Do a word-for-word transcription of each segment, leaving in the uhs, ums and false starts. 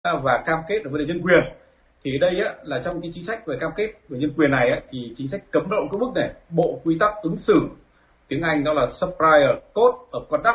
và cam kết về vấn đề nhân quyền. Thì đây á, là trong cái chính sách về cam kết về nhân quyền này á, thì chính sách cấm lao động cưỡng bức này, bộ quy tắc ứng xử, tiếng Anh đó là Supplier Code of Conduct,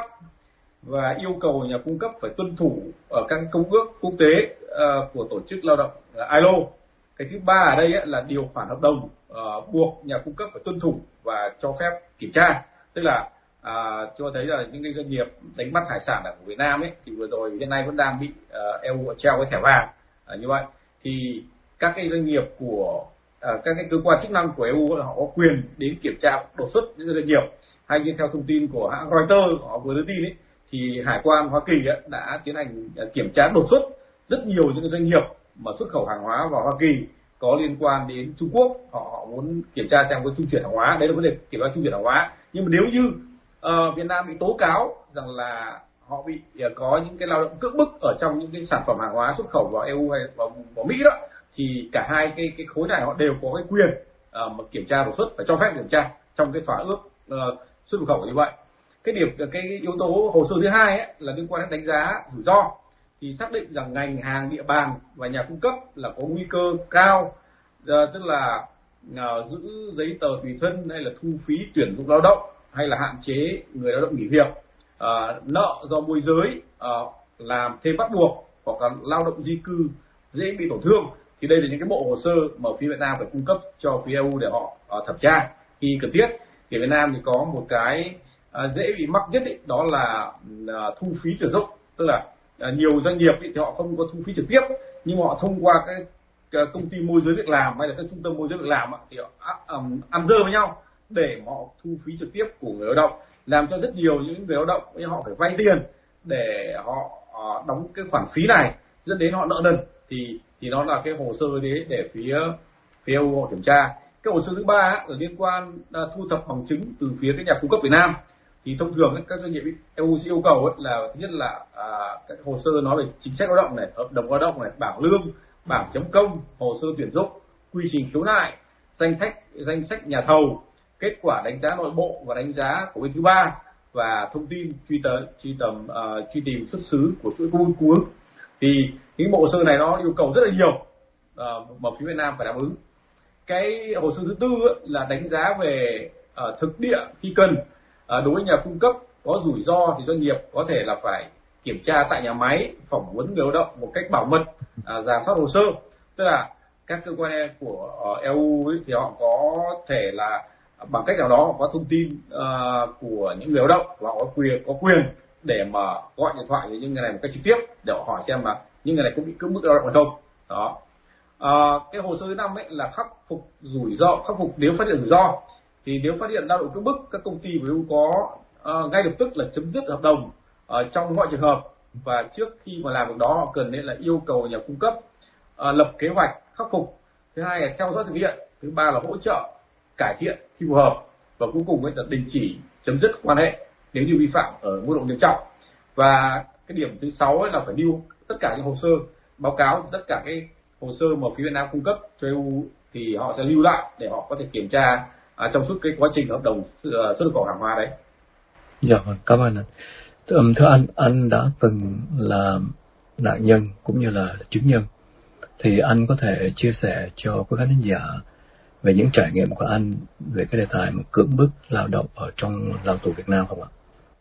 và yêu cầu nhà cung cấp phải tuân thủ ở các công ước quốc tế uh, của tổ chức lao động uh, i lô. Cái thứ ba ở đây á, là điều khoản hợp đồng uh, buộc nhà cung cấp phải tuân thủ và cho phép kiểm tra. Tức là uh, cho thấy là những cái doanh nghiệp đánh bắt hải sản ở Việt Nam ấy thì vừa rồi hiện nay vẫn đang bị uh, e u treo cái thẻ vàng. Uh, như vậy thì các cái doanh nghiệp của uh, các cái cơ quan chức năng của e u họ có quyền đến kiểm tra đột xuất những doanh nghiệp. Hay như theo thông tin của hãng Reuters họ vừa đưa tin ấy, thì Hải quan Hoa Kỳ ấy, đã tiến hành kiểm tra đột xuất rất nhiều những doanh nghiệp mà xuất khẩu hàng hóa vào Hoa Kỳ có liên quan đến Trung Quốc. Họ, họ muốn kiểm tra xem có trung chuyển hàng hóa, đấy là vấn đề kiểm tra trung chuyển hàng hóa. Nhưng mà nếu như uh, Việt Nam bị tố cáo rằng là họ bị uh, có những cái lao động cưỡng bức ở trong những cái sản phẩm hàng hóa xuất khẩu vào e u hay vào, vào Mỹ đó, thì cả hai cái cái khối này họ đều có cái quyền uh, mà kiểm tra đột xuất, phải cho phép kiểm tra trong cái thỏa ước uh, xuất khẩu như vậy. Cái điểm cái yếu tố hồ sơ thứ hai ấy, là liên quan đến đánh giá rủi ro, thì xác định rằng ngành hàng, địa bàn và nhà cung cấp là có nguy cơ cao, uh, tức là uh, giữ giấy tờ tùy thân hay là thu phí tuyển dụng lao động hay là hạn chế người lao động nghỉ việc, uh, nợ do môi giới, uh, làm thêm bắt buộc hoặc là lao động di cư dễ bị tổn thương. Thì đây là những cái bộ hồ sơ mà phía Việt Nam phải cung cấp cho phía e u để họ uh, thẩm tra khi cần thiết. Thì Việt Nam thì có một cái uh, dễ bị mắc nhất ý, đó là uh, thu phí tuyển dụng. Tức là uh, nhiều doanh nghiệp ý, thì họ không có thu phí trực tiếp, nhưng họ thông qua cái, cái công ty môi giới việc làm hay là các trung tâm môi giới việc làm thì họ um, ăn dơ với nhau để họ thu phí trực tiếp của người lao động, làm cho rất nhiều những người lao động họ phải vay tiền để họ uh, đóng cái khoản phí này, dẫn đến họ nợ nần. Thì thì nó là cái hồ sơ đấy để phía phía e u họ kiểm tra. Cái hồ sơ thứ ba là liên quan uh, thu thập bằng chứng từ phía các nhà cung cấp Việt Nam. Thì thông thường các doanh nghiệp e u sẽ yêu cầu ấy, là thứ nhất là uh, các hồ sơ nói về chính sách lao động này, hợp đồng lao động này, bảng lương, bảng chấm công, hồ sơ tuyển dụng, quy trình khiếu nại, danh sách danh sách nhà thầu, kết quả đánh giá nội bộ và đánh giá của bên thứ ba, và thông tin truy tầm truy tầm uh, truy tìm xuất xứ của chuỗi cung ứng. Thì những bộ hồ sơ này nó yêu cầu rất là nhiều uh, mà phía Việt Nam phải đáp ứng. Cái hồ sơ thứ tư là đánh giá về uh, thực địa khi cần. Uh, đối với nhà cung cấp có rủi ro thì doanh nghiệp có thể là phải kiểm tra tại nhà máy, phỏng vấn người lao động một cách bảo mật, uh, rà soát hồ sơ. Tức là các cơ quan của uh, e u ấy, thì họ có thể là bằng cách nào đó họ có thông tin uh, của những người lao động và họ có quyền có quyền để mà gọi điện thoại với những người này một cách trực tiếp để họ hỏi xem mà những người này có bị cưỡng bức lao động hay không. Đó. À, cái hồ sơ thứ năm ấy là khắc phục rủi ro, khắc phục nếu phát hiện rủi ro. Thì nếu phát hiện lao động cưỡng bức, các công ty của e u có uh, ngay lập tức là chấm dứt hợp đồng uh, trong mọi trường hợp, và trước khi mà làm việc đó họ cần nên là yêu cầu nhà cung cấp uh, lập kế hoạch khắc phục. Thứ hai là theo dõi thực hiện. Thứ ba là hỗ trợ cải thiện khi phù hợp, và cuối cùng ấy là đình chỉ chấm dứt quan hệ nếu như vi phạm ở mức độ nghiêm trọng. Và cái điểm thứ sáu ấy là phải lưu tất cả những hồ sơ báo cáo, tất cả cái hồ sơ mà phía Việt Nam cung cấp cho e u thì họ sẽ lưu lại để họ có thể kiểm tra à, trong suốt cái quá trình hợp đồng xuất khẩu hàng hóa đấy. Dạ vâng, cảm ơn anh. Thưa anh, anh đã từng là nạn nhân cũng như là chứng nhân, thì anh có thể chia sẻ cho quý khán giả về những trải nghiệm của anh về cái đề tài mà cưỡng bức lao động ở trong lao tù Việt Nam không ạ?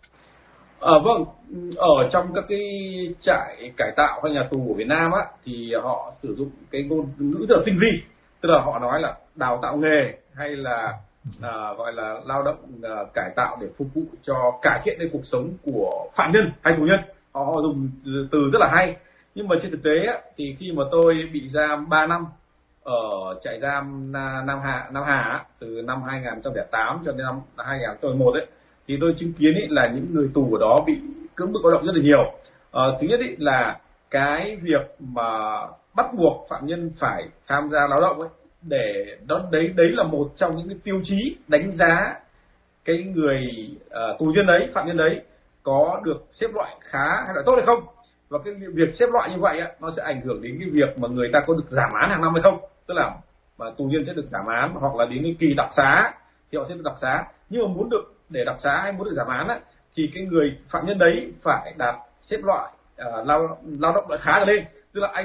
À, vâng, ở trong các cái trại cải tạo hay nhà tù của Việt Nam á, thì họ sử dụng cái ngôn ngữ rất là tinh vi, tức là họ nói là đào tạo nghề hay là à, gọi là lao động à, cải tạo để phục vụ cho cải thiện cái cuộc sống của phạm nhân hay tù nhân. Họ, họ dùng từ rất là hay, nhưng mà trên thực tế á, thì khi mà tôi bị giam ba năm ở trại giam Nam Hà, Nam Hà từ năm hai nghìn không trăm lẻ tám cho đến năm hai nghìn không trăm mười một ấy, thì tôi chứng kiến ấy là những người tù ở đó bị cưỡng bức lao động rất là nhiều. À, thứ nhất ấy là cái việc mà bắt buộc phạm nhân phải tham gia lao động ấy, để đó đấy đấy là một trong những cái tiêu chí đánh giá cái người uh, tù nhân đấy, phạm nhân đấy có được xếp loại khá hay là tốt hay không. Và cái việc xếp loại như vậy á, nó sẽ ảnh hưởng đến cái việc mà người ta có được giảm án hàng năm hay không. Tức là mà tù nhân sẽ được giảm án, hoặc là đến cái kỳ đặc xá thì họ sẽ được đặc xá. Nhưng mà muốn được để đặc xá hay muốn được giảm án á, thì cái người phạm nhân đấy phải đạt xếp loại uh, lao lao động loại khá trở lên. tức là anh